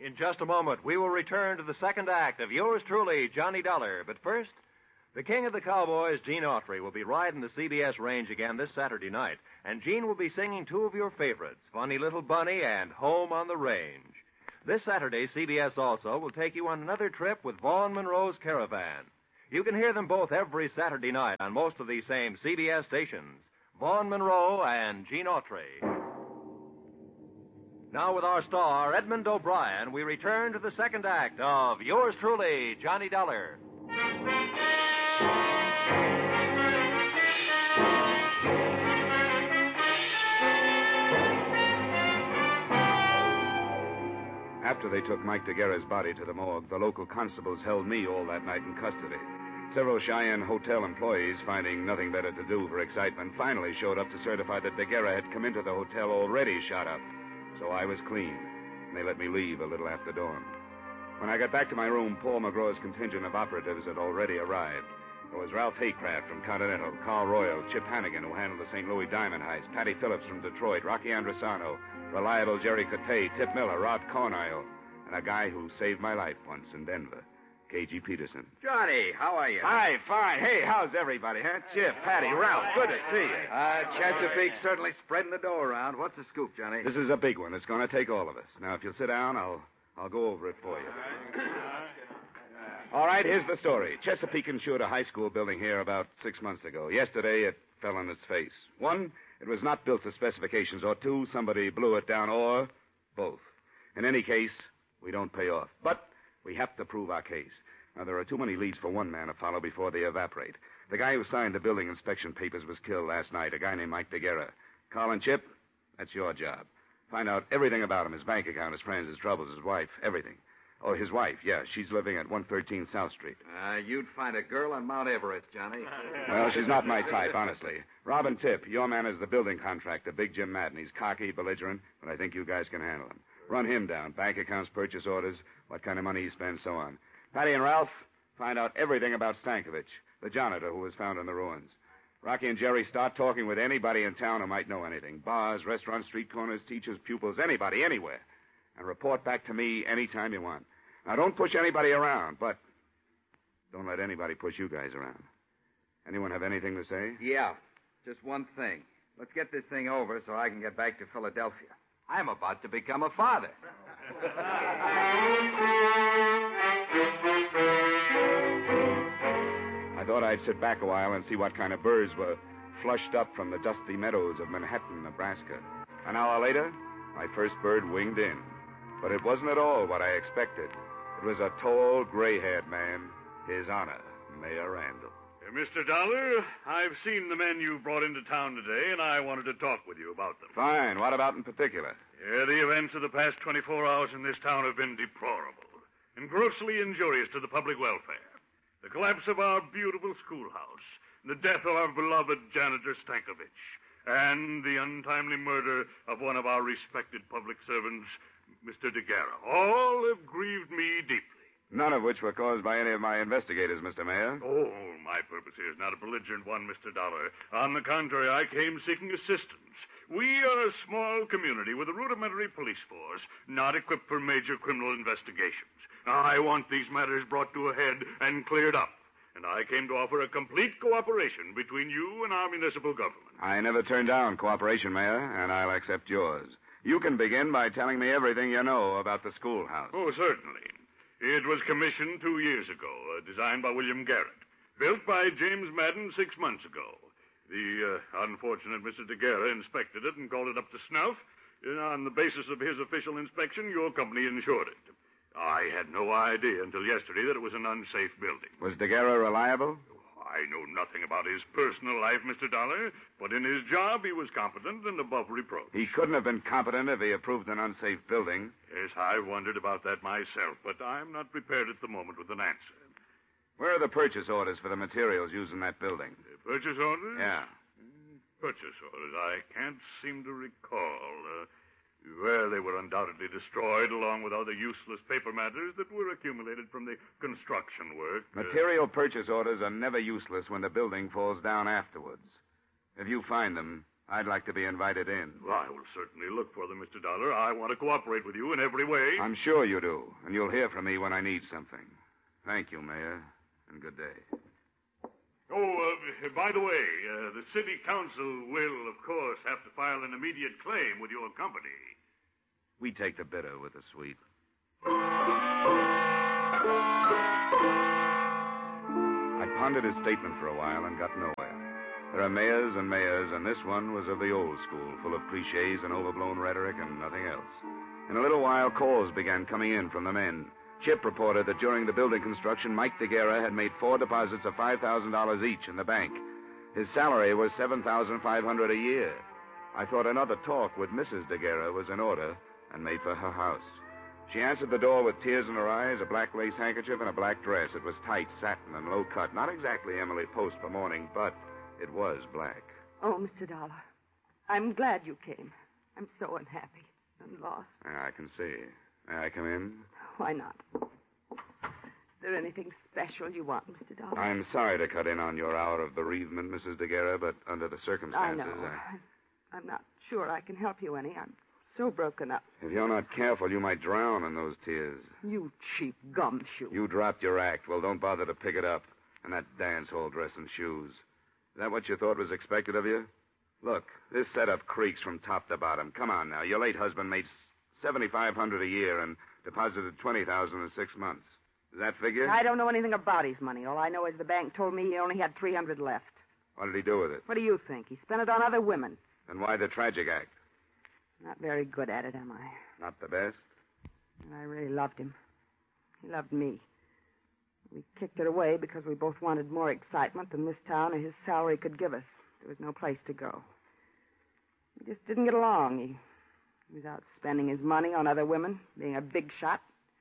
In just a moment, we will return to the second act of yours truly, Johnny Dollar. But first, the king of the cowboys, Gene Autry, will be riding the CBS range again this Saturday night. And Gene will be singing two of your favorites, Funny Little Bunny and Home on the Range. This Saturday, CBS also will take you on another trip with Vaughn Monroe's Caravan. You can hear them both every Saturday night on most of these same CBS stations. Vaughn Monroe and Gene Autry. Now with our star, Edmund O'Brien, we return to the second act of yours truly, Johnny Dollar. After they took Mike Daguerre's body to the morgue, the local constables held me all that night in custody. Several Cheyenne hotel employees, finding nothing better to do for excitement, finally showed up to certify that Daguerre had come into the hotel already shot up. So I was clean, and they let me leave a little after dawn. When I got back to my room, Paul McGraw's contingent of operatives had already arrived. There was Ralph Haycraft from Continental, Carl Royal, Chip Hannigan, who handled the St. Louis diamond heist, Patty Phillips from Detroit, Rocky Andresano, reliable Jerry Cote, Tip Miller, Rod Cornile, and a guy who saved my life once in Denver, K.G. Peterson. Johnny, how are you? Hi, fine. Hey, how's everybody, huh? Chip, Patty, Ralph, good to see you. Chesapeake certainly spreading the dough around. What's the scoop, Johnny? This is a big one. It's going to take all of us. Now, if you'll sit down, I'll go over it for you. All right, here's the story. Chesapeake insured a high school building here about 6 months ago. Yesterday, it fell on its face. One, it was not built to specifications, or two, somebody blew it down, or both. In any case, we don't pay off. But we have to prove our case. Now, there are too many leads for one man to follow before they evaporate. The guy who signed the building inspection papers was killed last night, a guy named Mike Daguerre. Carl and Chip, that's your job. Find out everything about him, his bank account, his friends, his troubles, his wife, everything. Oh, his wife, yeah, she's living at 113 South Street. You'd find a girl on Mount Everest, Johnny. Well, she's not my type, honestly. Rob and Tip, your man is the building contractor, Big Jim Madden. He's cocky, belligerent, but I think you guys can handle him. Run him down. Bank accounts, purchase orders, what kind of money he spends, so on. Patty and Ralph, find out everything about Stankovich, the janitor who was found in the ruins. Rocky and Jerry, start talking with anybody in town who might know anything. Bars, restaurants, street corners, teachers, pupils, anybody, anywhere. And report back to me anytime you want. Now, don't push anybody around, but don't let anybody push you guys around. Anyone have anything to say? Yeah, just one thing. Let's get this thing over so I can get back to Philadelphia. I'm about to become a father. I thought I'd sit back a while and see what kind of birds were flushed up from the dusty meadows of Manhattan, Nebraska. An hour later, my first bird winged in. But it wasn't at all what I expected. It was a tall, gray-haired man, His Honor, Mayor Randall. Mr. Dollar, I've seen the men you brought into town today, and I wanted to talk with you about them. Fine. What about in particular? The events of the past 24 hours in this town have been deplorable and grossly injurious to the public welfare. The collapse of our beautiful schoolhouse, the death of our beloved janitor Stankovich, and the untimely murder of one of our respected public servants, Mr. Daguerre. All have grieved me deeply. None of which were caused by any of my investigators, Mr. Mayor. Oh, my purpose here is not a belligerent one, Mr. Dollar. On the contrary, I came seeking assistance. We are a small community with a rudimentary police force, not equipped for major criminal investigations. I want these matters brought to a head and cleared up. And I came to offer a complete cooperation between you and our municipal government. I never turned down cooperation, Mayor, and I'll accept yours. You can begin by telling me everything you know about the schoolhouse. Oh, certainly. It was commissioned 2 years ago, designed by William Garrett. Built by James Madden 6 months ago. The unfortunate Mr. Daguerre inspected it and called it up to snuff. On the basis of his official inspection, your company insured it. I had no idea until yesterday that it was an unsafe building. Was Daguerre reliable? I know nothing about his personal life, Mr. Dollar, but in his job he was competent and above reproach. He couldn't have been competent if he approved an unsafe building. Yes, I wondered about that myself, but I'm not prepared at the moment with an answer. Where are the purchase orders for the materials used in that building? Purchase orders? Yeah. Purchase orders. I can't seem to recall. Well, they were undoubtedly destroyed along with other useless paper matters that were accumulated from the construction work. Material purchase orders are never useless when the building falls down afterwards. If you find them, I'd like to be invited in. Well, I will certainly look for them, Mr. Dollar. I want to cooperate with you in every way. I'm sure you do, and you'll hear from me when I need something. Thank you, Mayor, and good day. Oh, by the way, the city council will, of course, have to file an immediate claim with your company. We take the bitter with the sweet. I pondered his statement for a while and got nowhere. There are mayors and mayors, and this one was of the old school, full of cliches and overblown rhetoric and nothing else. In a little while, calls began coming in from the men. Chip reported that during the building construction, Mike Daguerre had made 4 deposits of $5,000 each in the bank. His salary was $7,500 a year. I thought another talk with Mrs. Daguerre was in order and made for her house. She answered the door with tears in her eyes, a black lace handkerchief, and a black dress. It was tight, satin, and low cut. Not exactly Emily Post for mourning, but it was black. Oh, Mr. Dollar, I'm glad you came. I'm so unhappy and lost. I can see. May I come in? Why not? Is there anything special you want, Mr. Dollar? I'm sorry to cut in on your hour of bereavement, Mrs. Daguerre, but under the circumstances, I know. I'm not sure I can help you any. I'm so broken up. If you're not careful, you might drown in those tears. You cheap gumshoe. You dropped your act. Well, don't bother to pick it up. And that dance hall dress and shoes. Is that what you thought was expected of you? Look, this setup creaks from top to bottom. Come on now. Your late husband made $7,500 a year and deposited $20,000 in 6 months. Does that figure? I don't know anything about his money. All I know is the bank told me he only had $300 left. What did he do with it? What do you think? He spent it on other women. And why the tragic act? Not very good at it, am I? Not the best? I really loved him. He loved me. We kicked it away because we both wanted more excitement than this town or his salary could give us. There was no place to go. We just didn't get along. He was out spending his money on other women, being a big shot.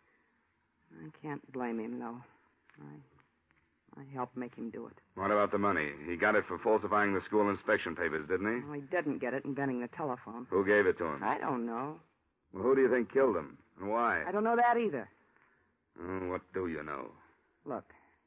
I can't blame him, though. I helped make him do it. What about the money? He got it for falsifying the school inspection papers, didn't he? Well, he didn't get it inventing the telephone. Who gave it to him? I don't know. Well, who do you think killed him? And why? I don't know that either. What do you know? Look,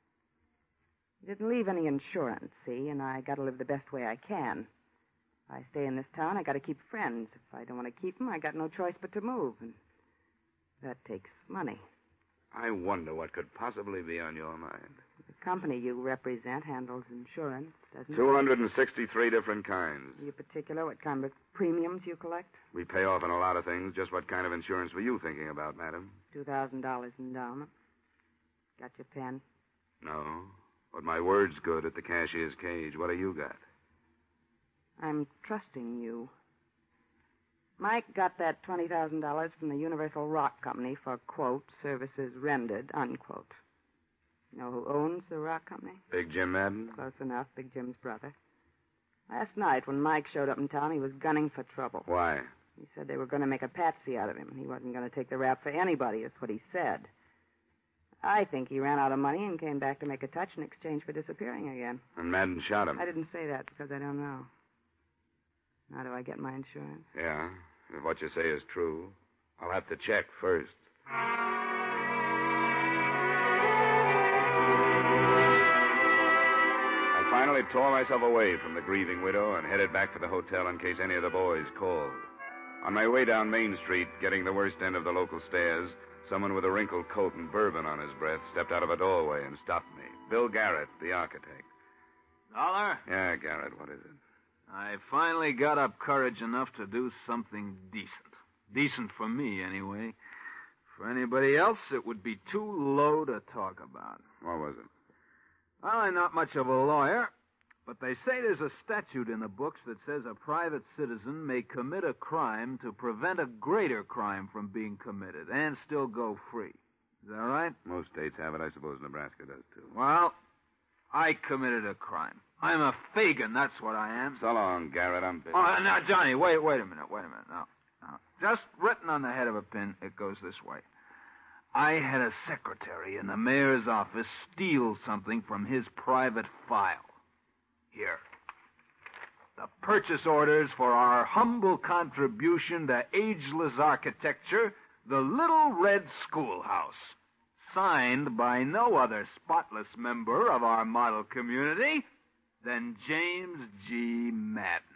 he didn't leave any insurance, see, and I got to live the best way I can. If I stay in this town, I got to keep friends. If I don't want to keep them, I got no choice but to move, and that takes money. I wonder what could possibly be on your mind. The company you represent handles insurance, doesn't it? 263 different kinds. Are you particular what kind of premiums you collect? We pay off on a lot of things. Just what kind of insurance were you thinking about, madam? $2,000 endowment. Got your pen? No. But my word's good at the cashier's cage. What do you got? I'm trusting you. Mike got that $20,000 from the Universal Rock Company for, quote, services rendered, unquote. You know who owns the rock company? Big Jim Madden? Close enough, Big Jim's brother. Last night, when Mike showed up in town, he was gunning for trouble. Why? He said they were going to make a patsy out of him. He wasn't going to take the rap for anybody, that's what he said. I think he ran out of money and came back to make a touch in exchange for disappearing again. And Madden shot him? I didn't say that because I don't know. How do I get my insurance? Yeah, if what you say is true. I'll have to check first. I finally tore myself away from the grieving widow and headed back for the hotel in case any of the boys called. On my way down Main Street, getting the worst end of the local stairs, someone with a wrinkled coat and bourbon on his breath stepped out of a doorway and stopped me. Bill Garrett, the architect. Dollar? Yeah, Garrett, what is it? I finally got up courage enough to do something decent. Decent for me, anyway. For anybody else, it would be too low to talk about. What was it? Well, I'm not much of a lawyer, but they say there's a statute in the books that says a private citizen may commit a crime to prevent a greater crime from being committed and still go free. Is that right? Most states have it. I suppose Nebraska does, too. Well, I committed a crime. I'm a Fagin, that's what I am. So long, Garrett. I'm busy. Oh, now, Johnny, wait a minute. Now, just written on the head of a pin, it goes this way. I had a secretary in the mayor's office steal something from his private file. Here. The purchase orders for our humble contribution to ageless architecture, the Little Red Schoolhouse. Signed by no other spotless member of our model community than James G. Madden.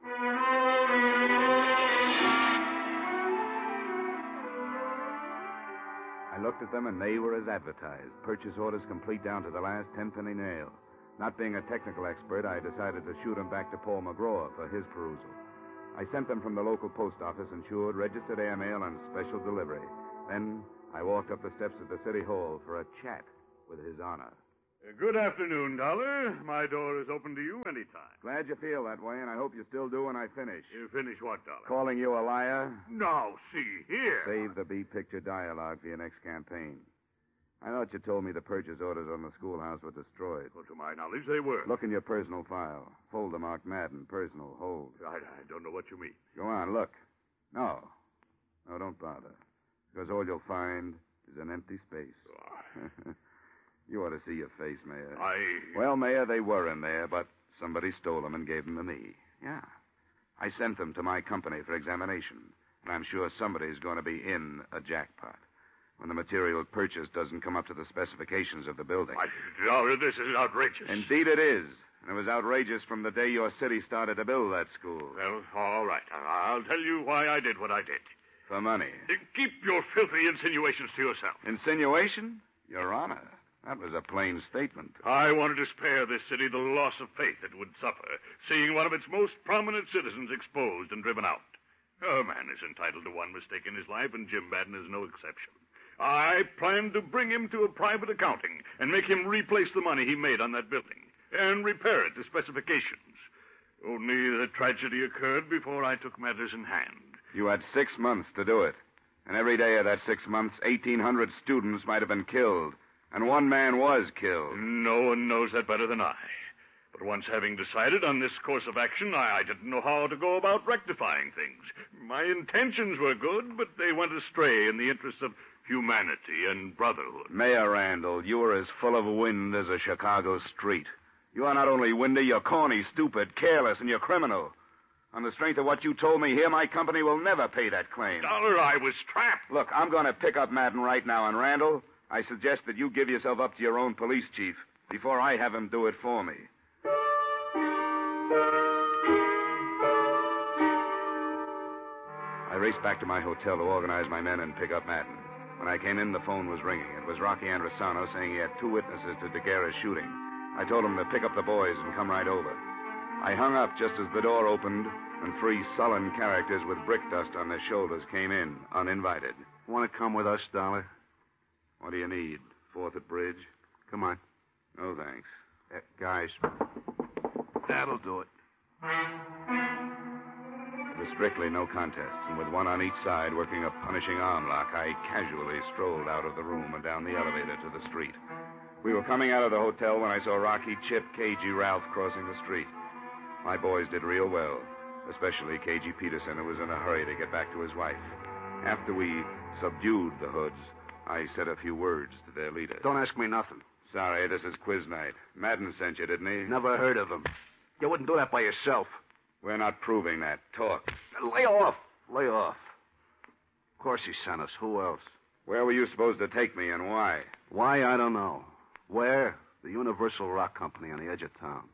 I looked at them, and they were as advertised. Purchase orders complete down to the last 10-penny nail. Not being a technical expert, I decided to shoot them back to Paul McGraw for his perusal. I sent them from the local post office, insured, registered airmail, and special delivery. Then I walked up the steps of the city hall for a chat with His Honor. Good afternoon, Dollar. My door is open to you anytime. Glad you feel that way, and I hope you still do when I finish. You finish what, Dollar? Calling you a liar? Now, see here. Save the B-picture dialogue for your next campaign. I thought you told me the purchase orders on the schoolhouse were destroyed. Well, to my knowledge, they were. Look in your personal file. Folder marked Madden, personal, hold. I don't know what you mean. Go on, look. No, don't bother. Because all you'll find is an empty space. You ought to see your face, Mayor. Well, Mayor, they were in there, but somebody stole them and gave them to me. Yeah. I sent them to my company for examination, and I'm sure somebody's going to be in a jackpot when the material purchased doesn't come up to the specifications of the building. Dollar, this is outrageous. Indeed it is. And it was outrageous from the day your city started to build that school. Well, all right. I'll tell you why I did what I did. For money. Keep your filthy insinuations to yourself. Insinuation? Your Honor, that was a plain statement. I wanted to spare this city the loss of faith it would suffer, seeing one of its most prominent citizens exposed and driven out. A man is entitled to one mistake in his life, and Jim Madden is no exception. I planned to bring him to a private accounting and make him replace the money he made on that building and repair it to specifications. Only the tragedy occurred before I took matters in hand. You had 6 months to do it. And every day of that 6 months, 1,800 students might have been killed. And one man was killed. No one knows that better than I. But once having decided on this course of action, I didn't know how to go about rectifying things. My intentions were good, but they went astray in the interests of humanity and brotherhood. Mayor Randall, you are as full of wind as a Chicago street. You are not only windy, you're corny, stupid, careless, and you're criminal. On the strength of what you told me here, my company will never pay that claim. Dollar, I was trapped. Look, I'm going to pick up Madden right now, and Randall, I suggest that you give yourself up to your own police chief before I have him do it for me. I raced back to my hotel to organize my men and pick up Madden. When I came in, the phone was ringing. It was Rocky Androsano saying he had 2 witnesses to DeGuerra's shooting. I told him to pick up the boys and come right over. I hung up just as the door opened, and 3 sullen characters with brick dust on their shoulders came in, uninvited. Want to come with us, Dollar? What do you need? 4th at Bridge? Come on. No, thanks. Guys, that'll do it. It was strictly no contest, and with one on each side working a punishing arm lock, I casually strolled out of the room and down the elevator to the street. We were coming out of the hotel when I saw Rocky, Chip, KG, Ralph crossing the street. My boys did real well, especially KG Peterson, who was in a hurry to get back to his wife. After we subdued the hoods, I said a few words to their leader. Don't ask me nothing. Sorry, this is quiz night. Madden sent you, didn't he? Never heard of him. You wouldn't do that by yourself. We're not proving that. Talk. Lay off. Lay off. Of course he sent us. Who else? Where were you supposed to take me and why? Why, I don't know. Where? The Universal Rock Company on the edge of town.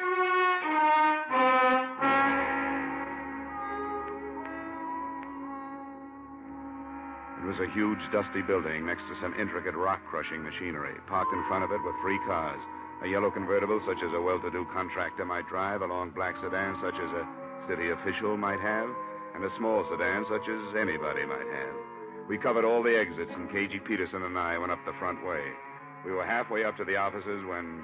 It was a huge, dusty building next to some intricate rock-crushing machinery. Parked in front of it were 3 cars. A yellow convertible, such as a well-to-do contractor might drive, a long black sedan, such as a city official might have, and a small sedan, such as anybody might have. We covered all the exits, and KG Peterson and I went up the front way. We were halfway up to the offices when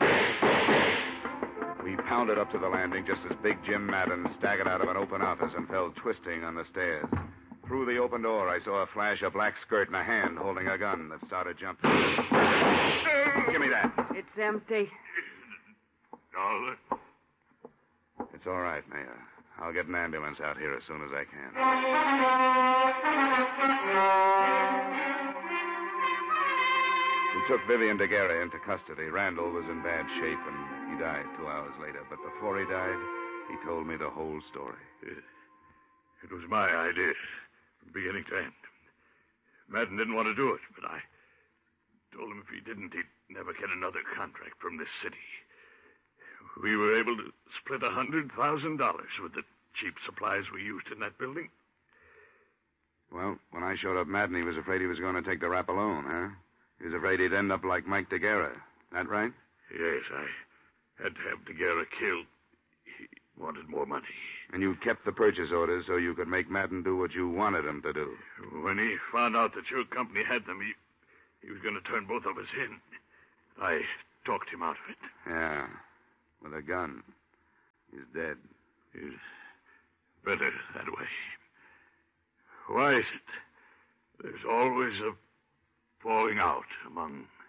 we pounded up to the landing just as Big Jim Madden staggered out of an open office and fell twisting on the stairs. Through the open door, I saw a flash of black skirt and a hand holding a gun that started jumping. Give me that. It's empty. Dollar. It's all right, Mayor. I'll get an ambulance out here as soon as I can. We took Vivian DeGuerra into custody. Randall was in bad shape, and he died 2 hours later. But before he died, he told me the whole story. It was my idea, from beginning to end. Madden didn't want to do it, but I told him if he didn't, he'd never get another contract from this city. We were able to split $100,000 with the cheap supplies we used in that building. Well, when I showed up Madden, he was afraid he was going to take the rap alone, huh? He was afraid he'd end up like Mike DeGuerra. That right? Yes, I had to have DeGuerra killed. He wanted more money. And you kept the purchase orders so you could make Madden do what you wanted him to do. When he found out that your company had them, he was going to turn both of us in. I talked him out of it. Yeah, with a gun. He's dead. He's better that way. Why is it there's always a falling out among